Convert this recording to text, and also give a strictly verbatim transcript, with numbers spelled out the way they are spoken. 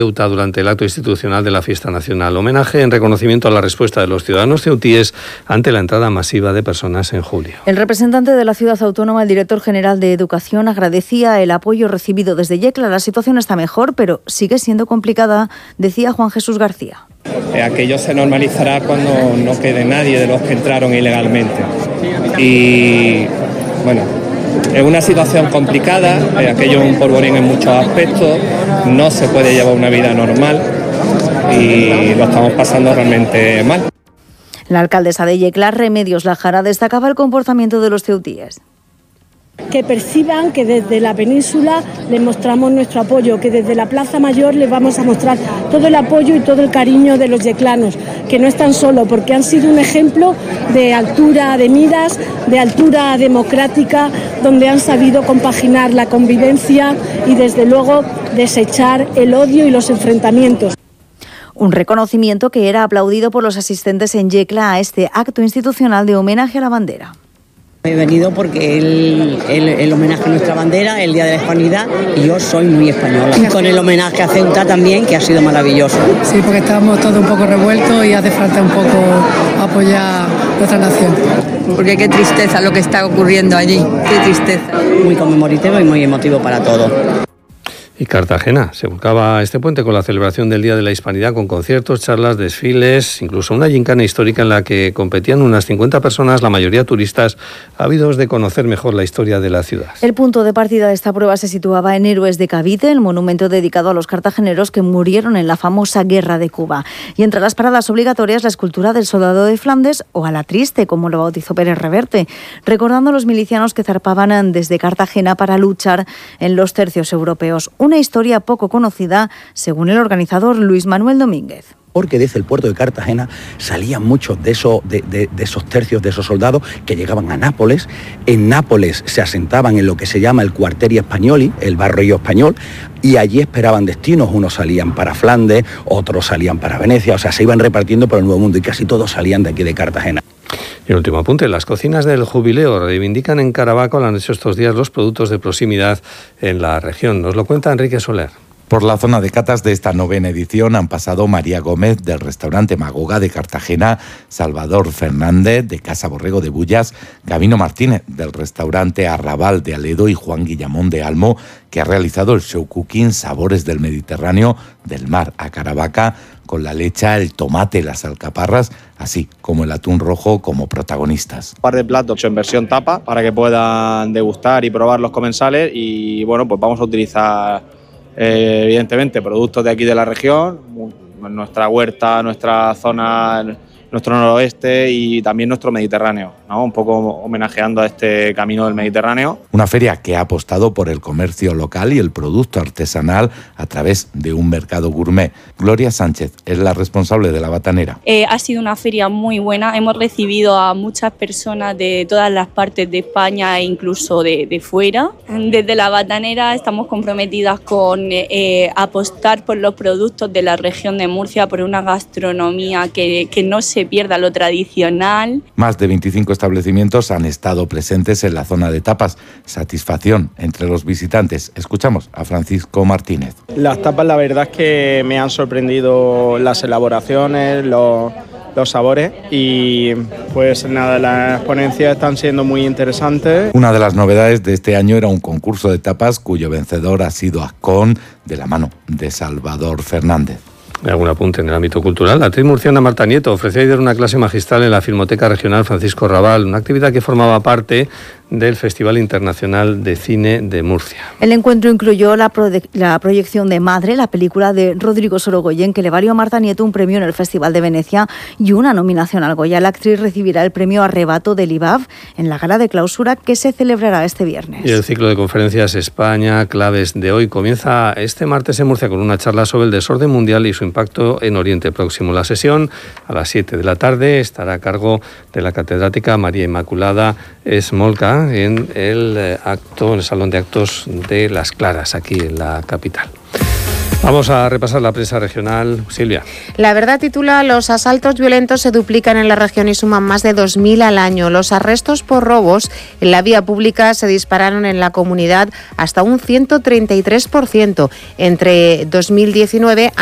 durante el acto institucional de la Fiesta Nacional. Homenaje en reconocimiento a la respuesta de los ciudadanos ceutíes ante la entrada masiva de personas en julio. El representante de la ciudad autónoma, el director general de Educación, agradecía el apoyo recibido desde Yecla. La situación está mejor, pero sigue siendo complicada, decía Juan Jesús García. Aquello se normalizará cuando no quede nadie de los que entraron ilegalmente. Y bueno, es una situación complicada, aquello es un polvorín en muchos aspectos, no se puede llevar una vida normal y lo estamos pasando realmente mal. La alcaldesa de Yecla, Remedios Lajara, destacaba el comportamiento de los ceutíes. Que perciban que desde la península les mostramos nuestro apoyo, que desde la Plaza Mayor les vamos a mostrar todo el apoyo y todo el cariño de los yeclanos, que no están solos, porque han sido un ejemplo de altura de miras, de altura democrática, donde han sabido compaginar la convivencia y desde luego desechar el odio y los enfrentamientos. Un reconocimiento que era aplaudido por los asistentes en Yecla a este acto institucional de homenaje a la bandera. He venido porque el, el, el homenaje a nuestra bandera, el Día de la Hispanidad, y yo soy muy española. Y con el homenaje a Ceuta también, que ha sido maravilloso. Sí, porque estamos todos un poco revueltos y hace falta un poco apoyar nuestra nación. Porque qué tristeza lo que está ocurriendo allí, qué tristeza. Muy conmemorativo y muy emotivo para todos. Y Cartagena se volcaba este puente con la celebración del Día de la Hispanidad, con conciertos, charlas, desfiles, incluso una gincana histórica en la que competían unas cincuenta personas, la mayoría turistas, ávidos de conocer mejor la historia de la ciudad. El punto de partida de esta prueba se situaba en Héroes de Cavite, el monumento dedicado a los cartageneros que murieron en la famosa Guerra de Cuba. Y entre las paradas obligatorias, la escultura del soldado de Flandes o a la Triste, como lo bautizó Pérez Reverte, recordando a los milicianos que zarpaban desde Cartagena para luchar en los tercios europeos. Una historia poco conocida, según el organizador Luis Manuel Domínguez. Porque desde el puerto de Cartagena salían muchos de esos, de, de, de esos tercios, de esos soldados que llegaban a Nápoles. En Nápoles se asentaban en lo que se llama el Quartieri Spagnoli, el barrio español, y allí esperaban destinos. Unos salían para Flandes, otros salían para Venecia, o sea, se iban repartiendo por el Nuevo Mundo y casi todos salían de aquí de Cartagena. Y el último apunte, las cocinas del Jubileo reivindican en Caravaca, lo han hecho estos días, los productos de proximidad en la región. Nos lo cuenta Enrique Soler. Por la zona de catas de esta novena edición han pasado María Gómez del restaurante Magoga de Cartagena, Salvador Fernández de Casa Borrego de Bullas, Gabino Martínez del restaurante Arrabal de Aledo y Juan Guillamón de Almo, que ha realizado el show cooking Sabores del Mediterráneo del mar a Caravaca, con la lecha, el tomate, las alcaparras, así como el atún rojo como protagonistas. Un par de platos en versión tapa para que puedan degustar y probar los comensales y bueno, pues vamos a utilizar Eh, evidentemente productos de aquí de la región, nuestra huerta, nuestra zona, nuestro noroeste y también nuestro Mediterráneo, ¿no? Un poco homenajeando a este camino del Mediterráneo. Una feria que ha apostado por el comercio local y el producto artesanal a través de un mercado gourmet. Gloria Sánchez es la responsable de la Batanera. Eh, ha sido una feria muy buena, hemos recibido a muchas personas de todas las partes de España e incluso de, de fuera. Desde la Batanera estamos comprometidas con eh, apostar por los productos de la región de Murcia, por una gastronomía que, que no se pierda lo tradicional. Más de veinticinco establecimientos han estado presentes en la zona de tapas. Satisfacción entre los visitantes. Escuchamos a Francisco Martínez. Las tapas, la verdad es que me han sorprendido las elaboraciones, los, los sabores y pues nada, las ponencias están siendo muy interesantes. Una de las novedades de este año era un concurso de tapas cuyo vencedor ha sido Ascón, de la mano de Salvador Fernández. ¿Algún apunte en el ámbito cultural? La actriz murciana Marta Nieto ofreció ayer una clase magistral en la Filmoteca Regional Francisco Rabal, una actividad que formaba parte del Festival Internacional de Cine de Murcia. El encuentro incluyó la, proye- la proyección de Madre, la película de Rodrigo Sorogoyen, que le valió a Marta Nieto un premio en el Festival de Venecia y una nominación al Goya. La actriz recibirá el premio Arrebato del I B A F en la gala de clausura que se celebrará este viernes. Y el ciclo de conferencias España, claves de hoy, comienza este martes en Murcia con una charla sobre el desorden mundial y su impacto en Oriente Próximo. La sesión a las siete de la tarde estará a cargo de la catedrática María Inmaculada Smolka en el acto, en el Salón de Actos de Las Claras, aquí en la capital. Vamos a repasar la prensa regional. Silvia. La Verdad titula: los asaltos violentos se duplican en la región y suman más de dos mil al año. Los arrestos por robos en la vía pública se dispararon en la comunidad hasta un ciento treinta y tres por ciento entre dos mil diecinueve